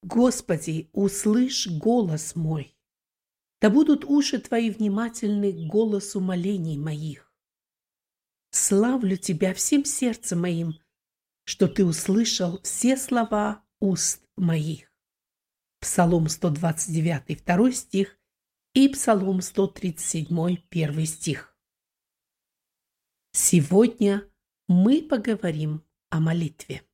Господи, услышь голос мой. Да будут уши Твои внимательны к голосу молений моих. Славлю Тебя всем сердцем моим, что Ты услышал все слова уст моих. Псалом 129, 2 стих и Псалом 137, 1 стих. Сегодня мы поговорим о молитве.